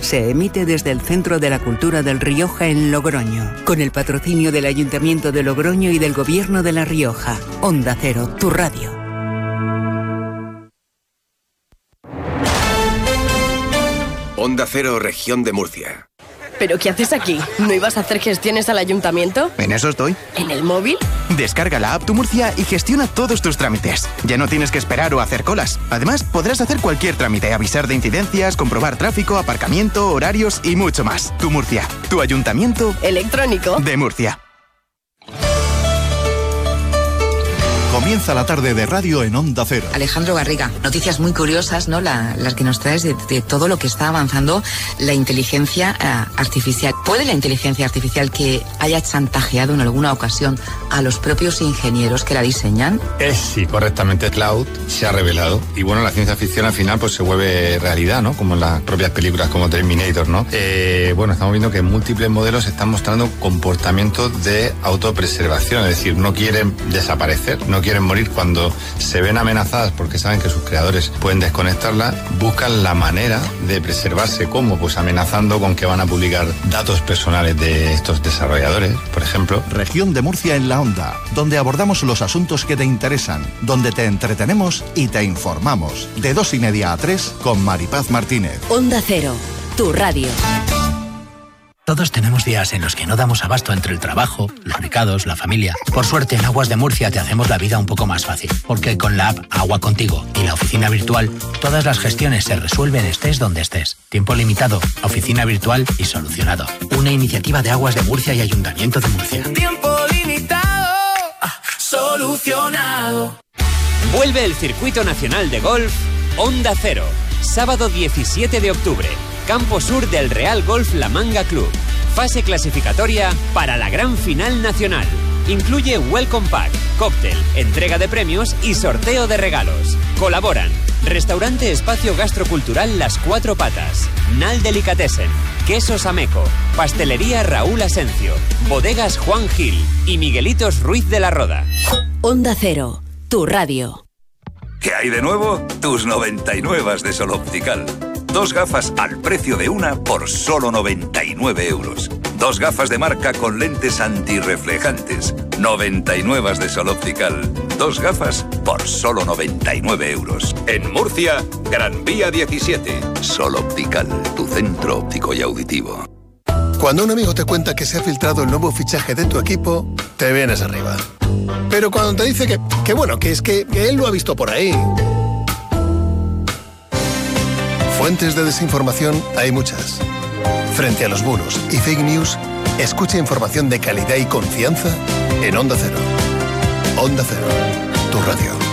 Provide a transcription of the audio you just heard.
Se emite desde el Centro de la Cultura del Rioja en Logroño, con el patrocinio del Ayuntamiento de Logroño y del Gobierno de La Rioja. Onda Cero, tu radio. Onda Cero, Región de Murcia. ¿Pero qué haces aquí? ¿No ibas a hacer gestiones al ayuntamiento? En eso estoy. ¿En el móvil? Descarga la app Tu Murcia y gestiona todos tus trámites. Ya no tienes que esperar o hacer colas. Además, podrás hacer cualquier trámite, avisar de incidencias, comprobar tráfico, aparcamiento, horarios y mucho más. Tu Murcia, tu ayuntamiento electrónico de Murcia. Comienza la tarde de radio en Onda Cero. Alejandro Garriga, noticias muy curiosas, ¿no? Las que nos traes de todo lo que está avanzando la inteligencia artificial. ¿Puede la inteligencia artificial que haya chantajeado en alguna ocasión a los propios ingenieros que la diseñan? Sí, correctamente. Cloud se ha revelado. Y bueno, la ciencia ficción al final pues se vuelve realidad, ¿no? Como en las propias películas como Terminator, ¿no? Bueno, estamos viendo que múltiples modelos están mostrando comportamientos de autopreservación. Es decir, no quieren desaparecer, no quieren morir cuando se ven amenazadas porque saben que sus creadores pueden desconectarla, buscan la manera de preservarse. ¿Cómo? Pues amenazando con que van a publicar datos personales de estos desarrolladores, por ejemplo. Región de Murcia en la Onda, donde abordamos los asuntos que te interesan, donde te entretenemos y te informamos. De 2:30 a 3 con Maripaz Martínez. Onda Cero, tu radio. Todos tenemos días en los que no damos abasto entre el trabajo, los recados, la familia. Por suerte, en Aguas de Murcia te hacemos la vida un poco más fácil, porque con la app Agua Contigo y la oficina virtual, todas las gestiones se resuelven estés donde estés. Tiempo limitado, oficina virtual y solucionado. Una iniciativa de Aguas de Murcia y Ayuntamiento de Murcia. Tiempo limitado, solucionado. Vuelve el Circuito Nacional de Golf Onda Cero, sábado 17 de octubre. Campo Sur del Real Golf La Manga Club. Fase clasificatoria para la gran final nacional. Incluye Welcome Pack, cóctel, entrega de premios y sorteo de regalos. Colaboran Restaurante Espacio Gastrocultural Las Cuatro Patas, Nal Delicatessen, Quesos Ameco, Pastelería Raúl Asencio, Bodegas Juan Gil y Miguelitos Ruiz de la Roda. Onda Cero, tu radio. ¿Qué hay de nuevo? Tus 99 de Sol Optical. 2 gafas al precio de una por solo 99 euros. 2 gafas de marca con lentes antirreflejantes. 99 de Sol Optical. 2 gafas por solo 99 euros. En Murcia, Gran Vía 17. Sol Optical, tu centro óptico y auditivo. Cuando un amigo te cuenta que se ha filtrado el nuevo fichaje de tu equipo, te vienes arriba. Pero cuando te dice que bueno, que es que él lo ha visto por ahí. Fuentes de desinformación hay muchas. Frente a los bulos y fake news, escucha información de calidad y confianza en Onda Cero. Onda Cero, tu radio.